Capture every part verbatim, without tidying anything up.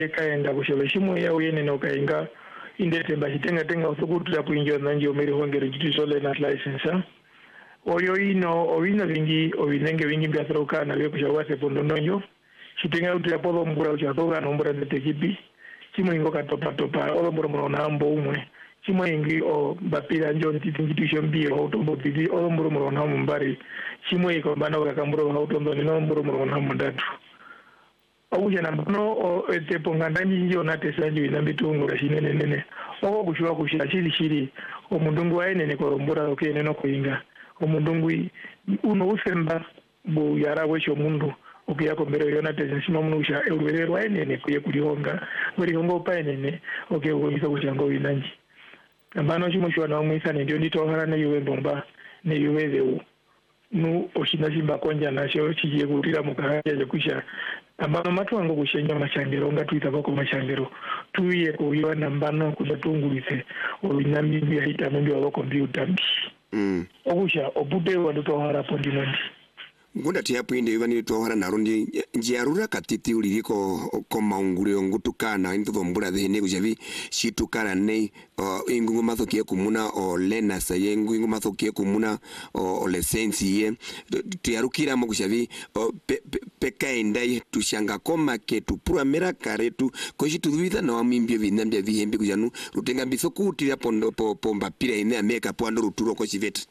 kaenda kusholo shimwe ya uyene no kainga indete mba hitenga tenga usukutula kuinjo nanji omeri hongere jitiso le na license oyo ino ovina vingi ovinenge vingi mbiathroka na vyo kushawase pondo nonyo hitenga utu ya podo mbura uchathoga na mbura ndete kipi chimwe ingo katopa topa odo mbura mbura naambo umwe chimwe ingi o bapira njo ntitingitisho mbio hautombo piti odo mbura mbura naambo mbari chimwe iko mbana wakakambura hautombo nino mbura mbura naambo ndatu Ouje na mbono o ete pongandani njo na tesanju ina bitungu la shinene nene. Oko kushua kushia shiri shiri. O mundungu wa ene neko mbura oke neno kuinga. O mundungu uno usemba bu yara wesho mundu. Oke yako mbero yona tesanju shima munu usha euruwereru wa ene kuye kulihonga. Mweri hongo upa ene oke uwemisa kushango winanji. Nambano shimo shua na umisa ndio nito hara na yuwe bomba na yuwe zeu. Nu oshina shimba konja na shio chijie kutira mukahaya ya kusha. Ambano matu wango kushenya mashangero nga tuita bako mashangero tuye kuyiwa nambano kudatungulise obinambi bya hita mbi wa computer mbi mm okusha obude waduto harapo ndinondi ngunda tiapo inde yivani to hara narundi njiarura katiti uliriko ko maungulio ngutukana into bombura de ne kujavi shitukana ne ingungu mathokie kumuna o lena sayengu ingungu mathokie kumuna o lesensi ye tiarukira mo kujavi peka indai tushanga koma ke tu pura mera karetu ko shituduita na wamimbye vinambya vihembe kujanu rutenga bisoku utira pondo po pomba pira ine ameka pwando ruturo ko chivete.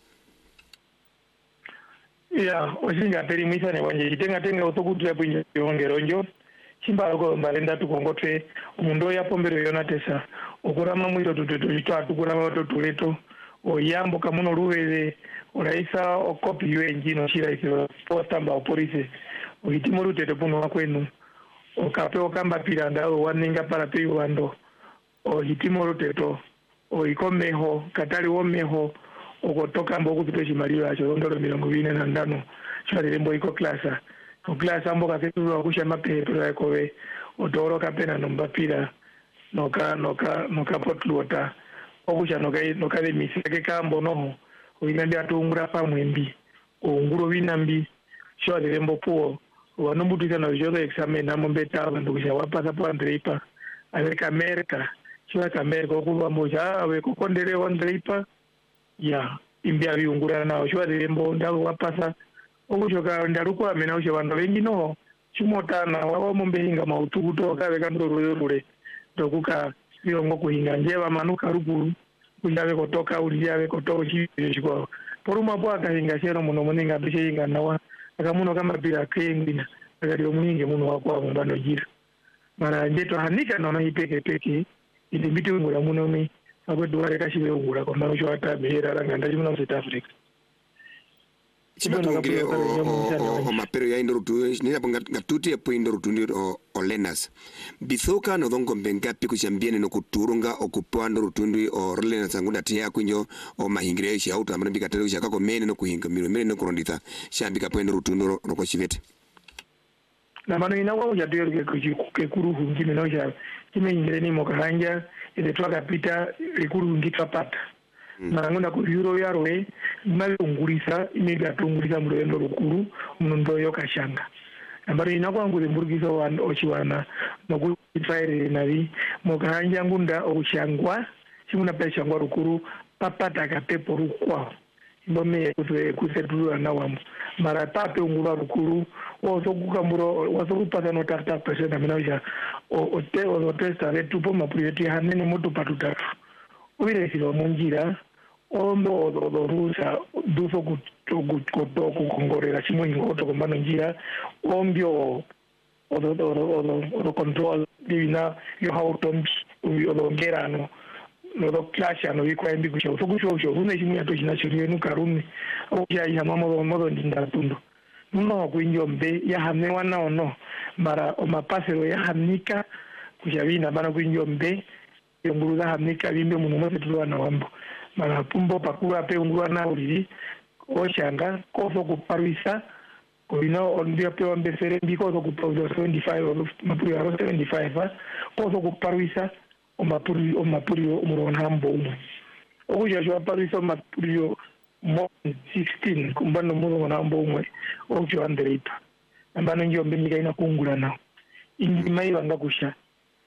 Ya, osinga peri mwisa ne wanje itenga tenga utokutia pinyo yongero njo chimba ko mbalenda tukongotre umundo ya pombero yona tesa okurama mwito tututu itatu kurama to tuleto oyambo kamuno ruwele oraisa okopi yo engine shira iso postamba opolice oitimuru tete puno kwenu okape okamba piranda o waninga para pe wando o hitimuru teto o ikomeho katali womeho okotoka mboku tupeshi malio acho ndolo milongo vine na ndano shari lembo iko klasa o klasa mboka ketu akusha mapeto ya kowe odoro kapena nombapira noka noka noka potluota okusha noka noka de miseke kambo no oinandi atungura pamwembi onguro vinambi shari lembo puo wanombutika na joga examen na mombeta bandukisha wapasa po andreipa avec America shwa America okuwa moja awe kokondere ondreipa ya imbia viungura na oshwa dembo ndalo wapasa okushoka ndaruko amena oshe bando bengi no chumotana wabo mombehinga mautukuto kabe kandoro rure dokuka biongo kuhinga njeba manuka ruguru kundabe kotoka uliyabe kotoka chiko poruma bwa kahinga shero muno muninga bishinga nawa akamuno kama bila kengina akali omuninge muno wakwa mbano jira mara njeto hanika naona ipeke peke ili bitu ngura muno mi abo duare kashibe ugura kwa mano shwata behera ranga ndaji muno South Africa Chibato ngire o o mapero ya indoro tu ni na ngatuti epo indoro tu ni o o lenas bithoka no dongo mbenga piku chambiene no kuturunga okupanda rutundi o lenas ngunda tia kunyo o mahingire shi auto amana bikatero shi akako mene no kuhinga miro mene no kurondita shambika pendo rutundo no ko chivete na mano ina wa ya dio ke kuru ngine no ja kime ingire ni mokahanja ile twaka pita ikuru ngitwa pata na ngona ku euro yarwe malungurisa imega tungurisa murendo rukuru mundo yokashanga ambari inakwangu mburgiza wan ochiwana nokuitfaire navi mokahanja ngunda okushangwa chimuna pesha ngwa rukuru papata kapepo rukwa mbome kutwe kusetua na wamu mara tape ungura rukuru wazo kukamburo wazo kupata no tarta pesa minaja o ote o testa retupo maprieti hanene moto patutatu uire silo munjira ondo odo rusa duso kutokuto kukongorera chimo ingoto kombano njira ombio odo odo odo odo control divina yo hautombi odo ngerano no clash ano ikwa embi kusho sokusho sho une chimu yato chinachiriye nukarumi oya ya mama bo modo ndindatundu nuno kuinjombe ya hamne wana ono mara o mapasero ya hamnika kushavina bana kuinjombe yonguruza hamnika bimbe muno mwe tulwa na wambo mara pumbo pakura pe ungurwa na uri oshanga koso kuparwisa Kubino ondia pe on besere biko so kupozo seventy-five or mapuri aro seventy-five koso kuparwisa o mapuri o mapuri o muronhambo umu okuja jo parwisa o mapuri o mo sixteen kumbano muronhambo umwe ojo andereita ambano njombe mika ina kungula na ingi mai wanga kusha